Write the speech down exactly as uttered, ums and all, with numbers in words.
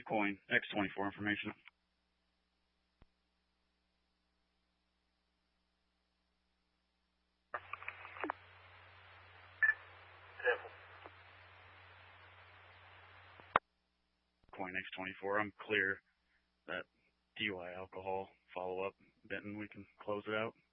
Coin X twenty-four information. Coin X twenty-four, I'm clear. That D U I alcohol follow-up, Benton, we can close it out.